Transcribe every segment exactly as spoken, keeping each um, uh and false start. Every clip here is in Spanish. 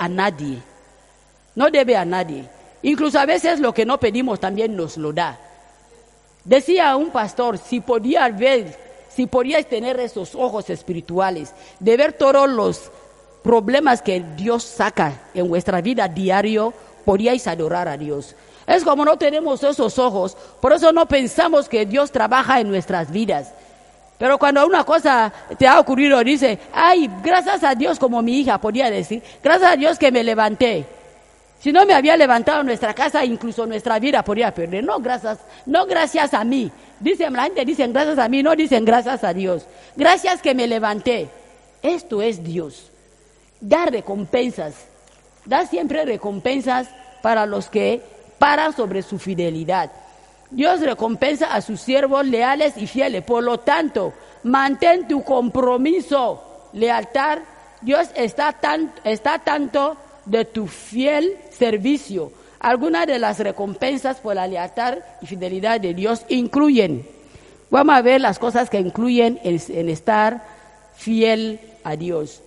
a nadie. No debe a nadie. Incluso a veces lo que no pedimos también nos lo da. Decía un pastor, si podía ver, si podíais tener esos ojos espirituales, de ver todos los problemas que Dios saca en vuestra vida diario, podíais adorar a Dios. Es como no tenemos esos ojos, por eso no pensamos que Dios trabaja en nuestras vidas. Pero cuando una cosa te ha ocurrido, dice, ay, gracias a Dios, como mi hija podía decir, gracias a Dios que me levanté. Si no me había levantado nuestra casa, incluso nuestra vida podría perder. No gracias, no gracias a mí. Dicen, la gente dice gracias a mí, no dicen gracias a Dios. Gracias que me levanté. Esto es Dios. Da recompensas. Da siempre recompensas para los que paran sobre su fidelidad. Dios recompensa a sus siervos leales y fieles. Por lo tanto, mantén tu compromiso, lealtad. Dios está, tan, está tanto de tu fiel servicio. Algunas de las recompensas por la lealtad y fidelidad de Dios incluyen, vamos a ver las cosas que incluyen en, en estar fiel a Dios.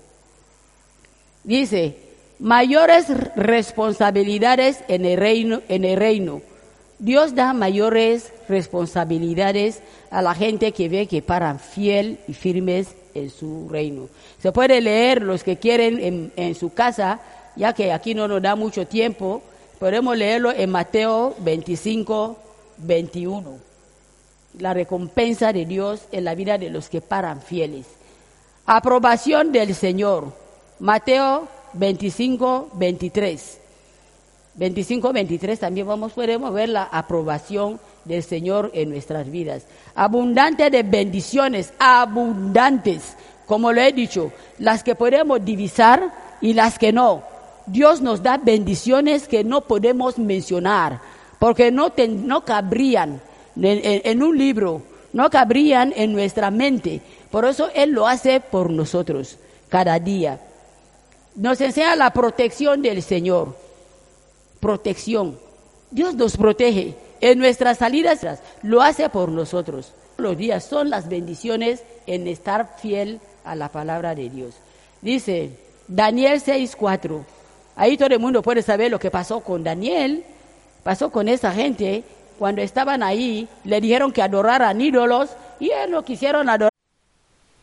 Dice, mayores responsabilidades en el reino, en el reino. Dios da mayores responsabilidades a la gente que ve que paran fiel y firmes en su reino. Se puede leer los que quieren en, en su casa, ya que aquí no nos da mucho tiempo, podemos leerlo en Mateo veinticinco, veintiuno. La recompensa de Dios en la vida de los que paran fieles. Aprobación del Señor. Mateo veinticinco, veintitrés. veinticinco, veintitrés también vamos, podemos ver la aprobación del Señor en nuestras vidas. Abundante de bendiciones, abundantes, como lo he dicho, las que podemos divisar y las que no. Dios nos da bendiciones que no podemos mencionar, porque no, te, no cabrían en, en, en un libro, no cabrían en nuestra mente. Por eso Él lo hace por nosotros, cada día. Nos enseña la protección del Señor. Protección. Dios nos protege. En nuestras salidas lo hace por nosotros. Los días son las bendiciones en estar fiel a la palabra de Dios. Dice Daniel seis, cuatro. Ahí todo el mundo puede saber lo que pasó con Daniel, pasó con esa gente. Cuando estaban ahí, le dijeron que adoraran ídolos y ellos no quisieron adorar.